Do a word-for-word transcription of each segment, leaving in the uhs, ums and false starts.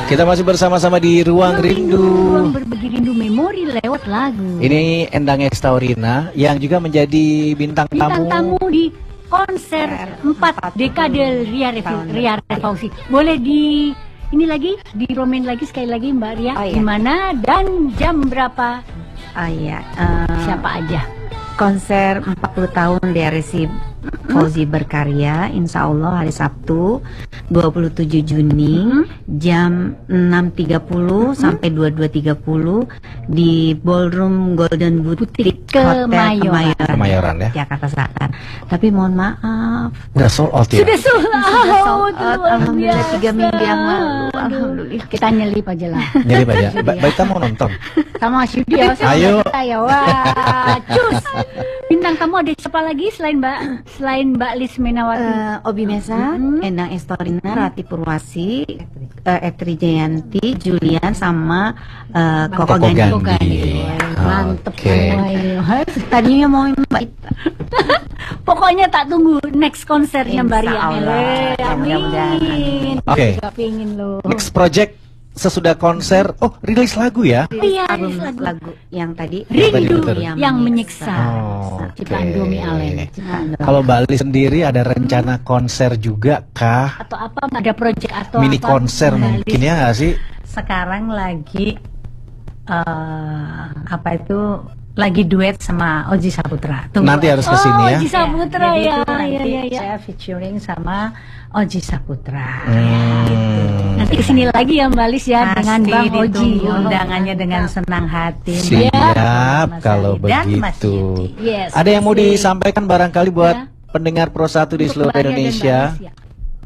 Kita masih bersama-sama di Ruang Rindu. Ruang Berbagi Rindu Memori lewat lagu. Ini Endang Estaurina yang juga menjadi bintang, Bintang tamu. tamu di konser empat dekade Ria Revi- Ria Fauzi. Boleh di ini lagi, di romain lagi sekali lagi Mbak Ria. Oh, iya. Di mana dan jam berapa? Oh iya, uh, Siapa aja? konser empat puluh tahun Ria Resi Fauzi berkarya, insya Allah hari Sabtu dua puluh tujuh Juni jam enam tiga puluh sampai dua puluh dua tiga puluh di Ballroom Golden Boutique Hotel Kemayoran. Kemayoran, Kemayoran ya. Jakarta Selatan. Tapi mohon maaf, Udah sold out ya? Sudah sold out. Sudah sold out, luar alhamdulillah biasa. tiga minggu yang lalu. Aduh. Alhamdulillah. Kita nyelip aja lah. Nyelip aja. Ba Baik, kita mau nonton. Sama studio sama Ayo. kita ya. Wah, cus. Bintang tamu ada siapa lagi selain Mbak selain Mbak Lis Menawati? Uh, Obi Mesa, Mhm. Endang Estorina, Rati Purwasi, uh, Etri Jayanti, Julian, sama uh, Koko Koko Gandhi. Koko Gandhi. Gandhi. Mantep Oke. semua ini. Tadinya mau Mbak Ita. Pokoknya tak tunggu next konsernya Mbak Ria. Insya Allah. Eh, Ya, mudah-mudahan. Amin. Oke. Juga pengen loh. Next project sesudah konser. Oh, rilis lagu ya? Iya, Album rilis lagu. lagu yang tadi Rindu betul. yang menyiksa. Oh, Ciptaan oke. Domi Allen. Kalau Mbak Lis sendiri ada rencana konser juga kah? Atau apa? Ada project atau Mini apa? konser Mbak mungkin Lis? ya nggak sih? Sekarang lagi eh apa itu lagi duet sama Oji Saputra. Tunggu Nanti harus Oh, kesini ya. Oji Saputra Jadi ya. itu nanti Ya, ya, ya. saya featuring sama Oji Saputra. Hmm. Nanti kesini lagi ya Mbak Lis ya dengan Pasti Bang Oji. ditunggu undangannya dengan senang hati. Siap Mas kalau Ali dan Mas begitu. Yudi. Yes. Ada yang mau pasti. disampaikan barangkali buat Ya. pendengar Pro satu di Untuk seluruh Mbak Ria dan Indonesia? Mbak Lis ya.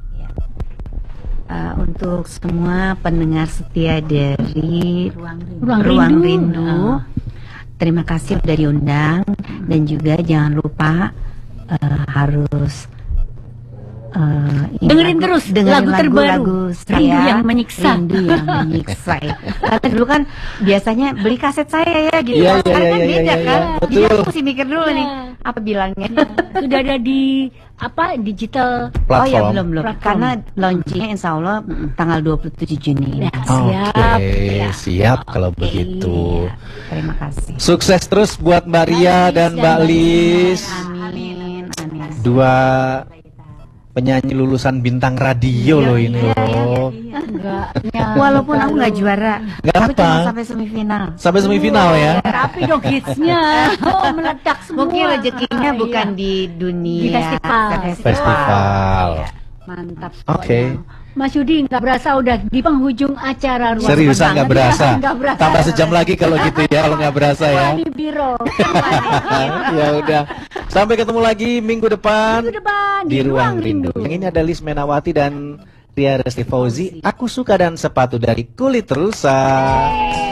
uh, untuk semua pendengar setia dari Ruang Rindu. Ruang Ruang Rindu. Rindu. Terima kasih sudah diundang dan juga jangan lupa uh, harus uh, ini Dengerin terus lagu terbaru, Rindu yang Menyiksa. Rindu yang menyiksa. Ya. Karena dulu kan biasanya beli kaset saya ya gitu. Iya, iya, Sekarang iya, kan iya, beda iya, kan. iya. Jadi Betul. aku mesti mikir dulu Iya. nih apa bilangnya. Sudah ada di apa digital Oh Platform. ya belum belum. Platform. Karena launchingnya insya Allah tanggal dua puluh tujuh Juni. Ya, Oke, siap. Ya. siap kalau Oke. begitu. Terima kasih. Sukses terus buat Mbak Ria dan Mbak Lis. Amin. Amin. Dua penyanyi lulusan bintang radio loh ini loh. Enggak. Walaupun aku nggak juara, Nggak tapi apa. cuma sampai semifinal. Sampai semifinal ya. Tapi dong hitsnya oh, meledak semua. Mungkin rezekinya Ah, bukan iya. di dunia Di festival. Festival. Mantap. Oke. pokoknya. Mas Yudi nggak berasa udah di penghujung acara Ruang Seriusan nggak Rindu. berasa. Nggak berasa. Tambah sejam lagi kalau gitu ya, kalau nggak berasa ya. Wah, di biro. Ya udah. Sampai ketemu lagi minggu depan Minggu depan di Ruang Rindu. Yang ini ada Lis Menawati dan Ria Resti Fauzi. Aku suka dan sepatu dari kulit rusa.